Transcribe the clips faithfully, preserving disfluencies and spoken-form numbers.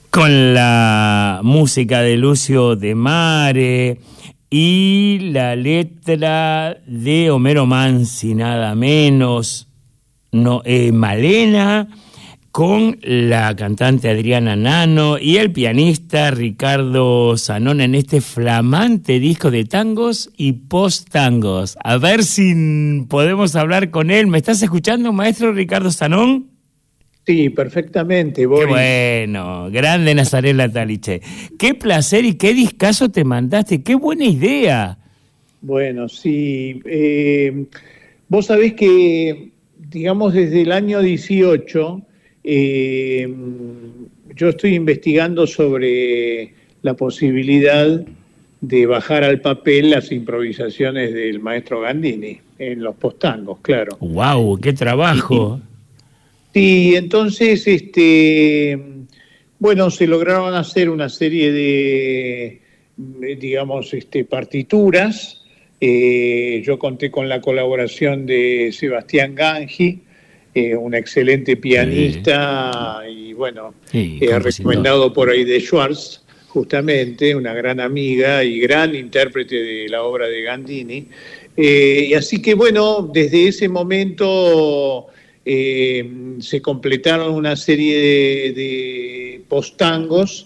Con la música de Lucio de Mare y la letra de Homero Mansi, nada menos, no, eh, Malena, con la cantante Adriana Nano y el pianista Ricardo Zanón en este flamante disco de tangos y post-tangos. A ver si podemos hablar con él. ¿Me estás escuchando, maestro Ricardo Zanón? Sí, perfectamente, Boris. Qué bueno, grande Nazaré Lataliche. Qué placer y qué discazo te mandaste, qué buena idea. Bueno, sí. Eh, vos sabés que, digamos, desde el año dieciocho, eh, yo estoy investigando sobre la posibilidad de bajar al papel las improvisaciones del maestro Gandini en los postangos, claro. ¡Wow! ¡Qué trabajo! Sí, entonces, este, bueno, se lograron hacer una serie de, digamos, este, partituras. Eh, yo conté con la colaboración de Sebastián Gangi, eh, un excelente pianista, sí. Y bueno, sí, eh, recomendado por Aide Schwartz, justamente, una gran amiga y gran intérprete de la obra de Gandini. Eh, y así que, bueno, desde ese momento... Eh, se completaron una serie de, de postangos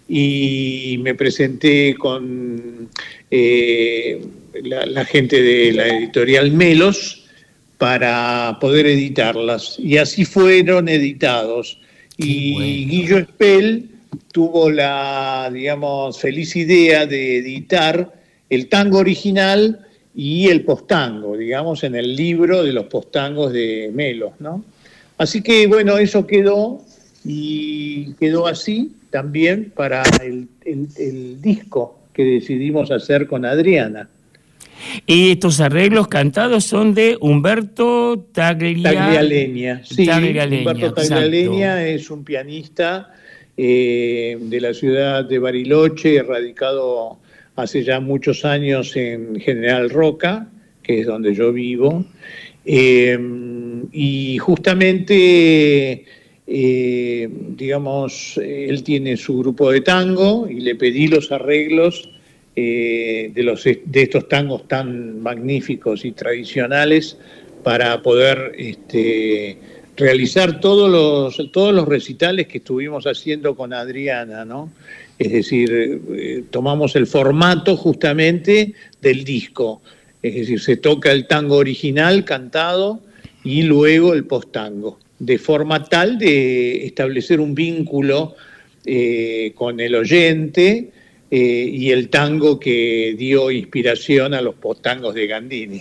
y me presenté con eh, la, la gente de la editorial Melos para poder editarlas, y así fueron editados. Qué y bueno. Guillo Espel tuvo la, digamos, feliz idea de editar el tango original y el postango, digamos, en el libro de los postangos de Melos, ¿no? Así que, bueno, eso quedó, y quedó así también para el, el, el disco que decidimos hacer con Adriana. Y estos arreglos cantados son de Humberto Taglia... Taglialeña. Sí, Taglialeña, Humberto Taglialeña es un pianista eh, de la ciudad de Bariloche, radicado hace ya muchos años en General Roca, que es donde yo vivo, eh, y justamente, eh, digamos, él tiene su grupo de tango y le pedí los arreglos eh, de, los, de estos tangos tan magníficos y tradicionales para poder este, realizar todos los, todos los recitales que estuvimos haciendo con Adriana, ¿no? Es decir, eh, tomamos el formato justamente del disco, es decir, se toca el tango original cantado y luego el postango, de forma tal de establecer un vínculo eh, con el oyente eh, y el tango que dio inspiración a los postangos de Gandini.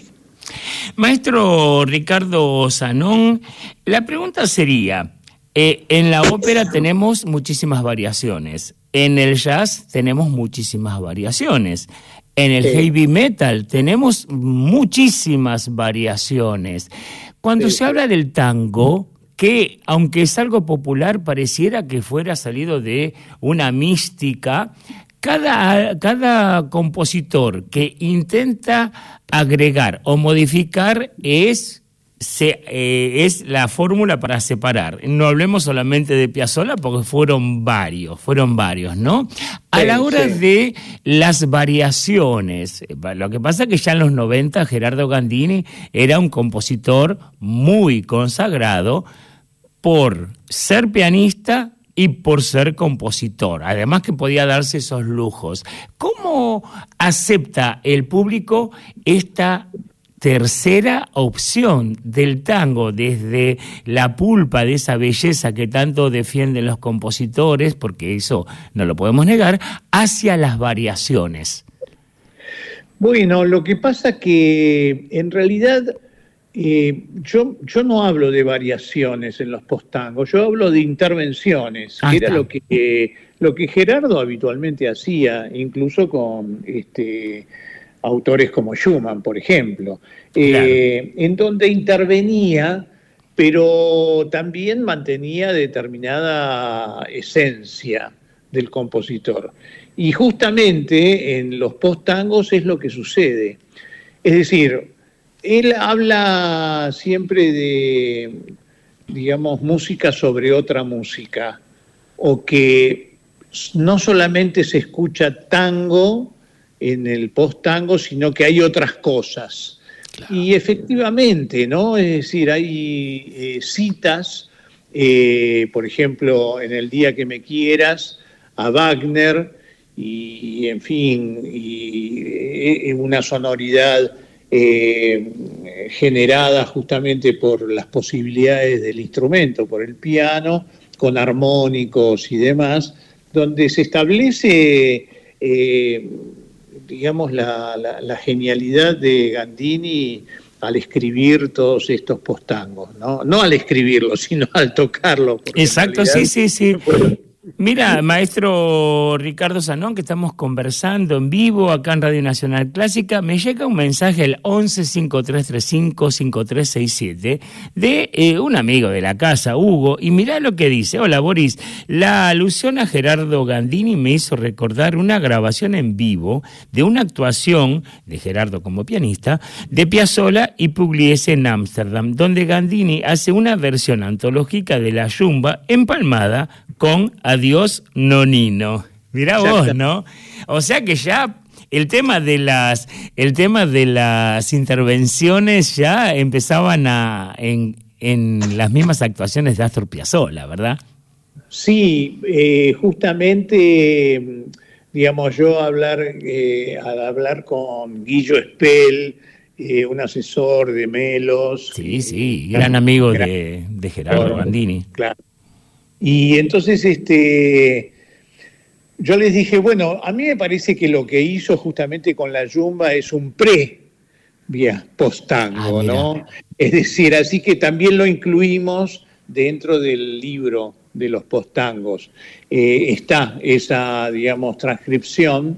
Maestro Ricardo Zanón, la pregunta sería, eh, en la ópera tenemos muchísimas variaciones. En el jazz tenemos muchísimas variaciones. En el sí. heavy metal tenemos muchísimas variaciones. Cuando sí. se habla del tango, que aunque es algo popular, pareciera que fuera salido de una mística, cada, cada compositor que intenta agregar o modificar es... Se, eh, es la fórmula para separar. No hablemos solamente de Piazzolla porque fueron varios, fueron varios, ¿no? A sí, la hora sí. de las variaciones, lo que pasa es que ya en los noventa Gerardo Gandini era un compositor muy consagrado por ser pianista y por ser compositor, además que podía darse esos lujos. ¿Cómo acepta el público esta tercera opción del tango, desde la pulpa de esa belleza que tanto defienden los compositores, porque eso no lo podemos negar, hacia las variaciones? Bueno, lo que pasa que en realidad eh, yo, yo no hablo de variaciones en los postangos, yo hablo de intervenciones, ah, que era lo que, eh, lo que Gerardo habitualmente hacía, incluso con... este autores como Schumann, por ejemplo, claro. eh, en donde intervenía, pero también mantenía determinada esencia del compositor. Y justamente en los posttangos es lo que sucede. Es decir, él habla siempre de, digamos, música sobre otra música, o que no solamente se escucha tango en el post-tango, sino que hay otras cosas. Claro. Y efectivamente, ¿no? Es decir, hay eh, citas, eh, por ejemplo, en El día que me quieras, a Wagner, y, y en fin, y, y una sonoridad eh, generada justamente por las posibilidades del instrumento, por el piano, con armónicos y demás, donde se establece, eh, digamos, la, la, la genialidad de Gandini al escribir todos estos postangos, ¿no? No al escribirlos, sino al tocarlos. Exacto, sí, sí, sí. Mira, maestro Ricardo Zanón, que estamos conversando en vivo acá en Radio Nacional Clásica, me llega un mensaje al once cinco tres tres cinco cinco tres seis siete de eh, un amigo de la casa, Hugo, y mirá lo que dice. Hola, Boris, la alusión a Gerardo Gandini me hizo recordar una grabación en vivo de una actuación de Gerardo como pianista de Piazzolla y Pugliese en Ámsterdam, donde Gandini hace una versión antológica de la Yumba empalmada con Adiós Nonino. Mirá vos, ¿no? O sea que ya el tema de las el tema de las intervenciones ya empezaban a en, en las mismas actuaciones de Astor Piazzolla, ¿verdad? Sí, eh, justamente, digamos, yo hablar eh, al hablar con Guillo Espel, eh, un asesor de Melos. Sí, sí, gran amigo gran, de, de Gerardo Gandini. Claro. Y entonces este, yo les dije, bueno, a mí me parece que lo que hizo justamente con la Yumba es un pre vía post-tango, ah, ¿no? Es decir, así que también lo incluimos dentro del libro de los post-tangos. Eh, está esa, digamos, transcripción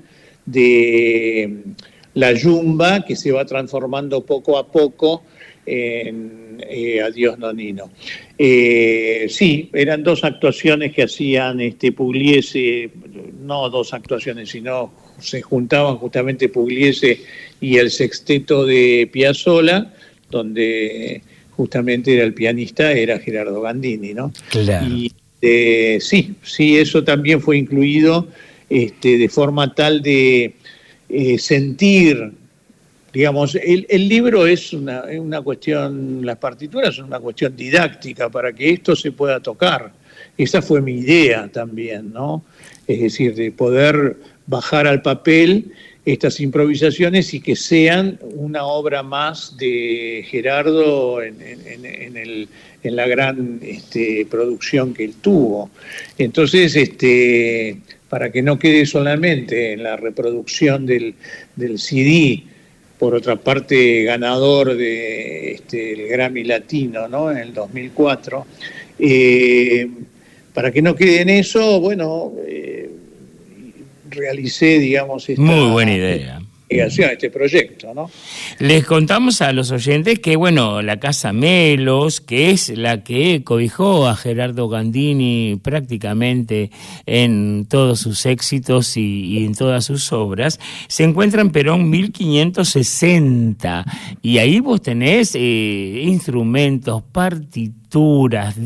de la Yumba que se va transformando poco a poco en eh, Adiós Nonino. Eh, sí, eran dos actuaciones que hacían este Pugliese, no dos actuaciones, sino se juntaban justamente Pugliese y el sexteto de Piazzolla, donde justamente era el pianista, era Gerardo Gandini, ¿no? Claro. Y eh, sí, sí, eso también fue incluido este, de forma tal de eh, sentir. Digamos, el, el libro es una, una cuestión, las partituras son una cuestión didáctica para que esto se pueda tocar. Esa fue mi idea también, ¿no? Es decir, de poder bajar al papel estas improvisaciones y que sean una obra más de Gerardo en, en, en, el, en la gran este, producción que él tuvo. Entonces, este, para que no quede solamente en la reproducción del, del C D, por otra parte ganador de este, el Grammy Latino, ¿no? En el dos mil cuatro, eh, para que no quede en eso, bueno, eh, realicé, digamos, esta, muy buena idea. Este proyecto, ¿no? Les contamos a los oyentes que, bueno, la Casa Melos, que es la que cobijó a Gerardo Gandini prácticamente en todos sus éxitos y, y en todas sus obras, se encuentra en Perón mil quinientos sesenta, y ahí vos tenés eh, instrumentos, partituras,